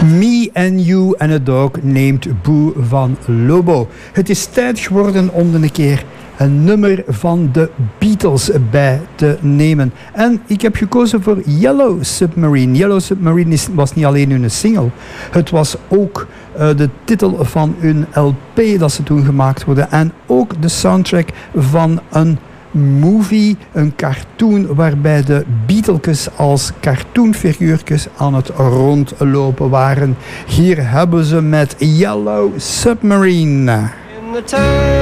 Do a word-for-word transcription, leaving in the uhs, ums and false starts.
Me and You and a Dog Named Boo van Lobo. Het is tijd geworden om een keer een nummer van de Beatles bij te nemen. En ik heb gekozen voor Yellow Submarine. Yellow Submarine is, was niet alleen hun single. Het was ook uh, de titel van hun L P dat ze toen gemaakt worden. En ook de soundtrack van een movie, een cartoon waarbij de Beatlekes als cartoonfiguurtjes aan het rondlopen waren. Hier hebben ze met Yellow Submarine.